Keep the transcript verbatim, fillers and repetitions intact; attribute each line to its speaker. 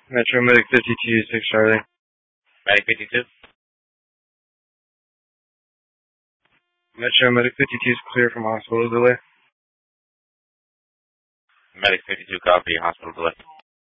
Speaker 1: Metro Medic fifty-two, six Charlie.
Speaker 2: Medic fifty-two?
Speaker 1: Metro Medic fifty-two is clear from hospital delay.
Speaker 2: Medic fifty-two, copy, hospital delay.